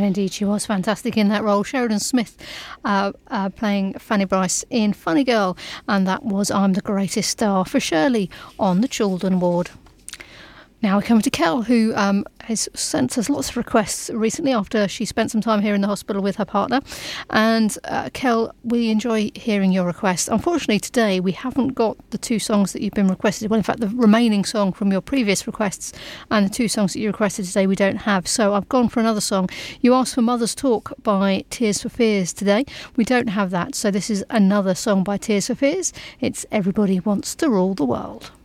Indeed, she was fantastic in that role. Sheridan Smith playing Fanny Bryce in Funny Girl, and that was I'm the Greatest Star for Shirley on the Chaldon Ward. Now we're coming to Kel, who has sent us lots of requests recently after she spent some time here in the hospital with her partner. And Kel, we enjoy hearing your requests. Unfortunately, today we haven't got the two songs that you've been requested. Well, in fact, the remaining song from your previous requests and the two songs that you requested today we don't have. So I've gone for another song. You asked for Mother's Talk by Tears for Fears today. We don't have that. So this is another song by Tears for Fears. It's Everybody Wants to Rule the World.